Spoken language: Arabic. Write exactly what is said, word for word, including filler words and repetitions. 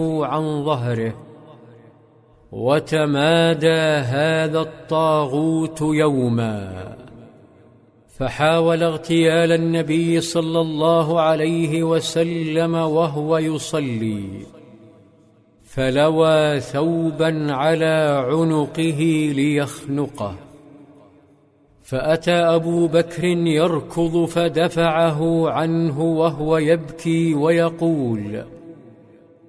عن ظهره. وتمادى هذا الطاغوت يوما فحاول اغتيال النبي صلى الله عليه وسلم وهو يصلي، فلوى ثوبا على عنقه ليخنقه، فأتى أبو بكر يركض فدفعه عنه وهو يبكي ويقول: